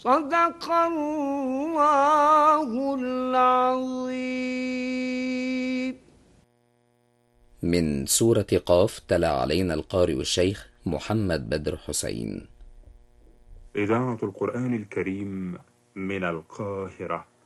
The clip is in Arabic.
صدق الله العظيم. من سورة قاف تلا علينا القارئ الشيخ محمد بدر حسين. إذاعة القرآن الكريم من القاهرة.